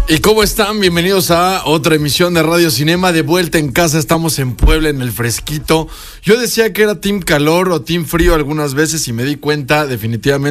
¿Y cómo están? Bienvenidos a otra emisión de Radio Cinema. De vuelta en casa, estamos en Puebla, en el fresquito. Yo decía que era team calor o team frío algunas veces y me di cuenta definitivamente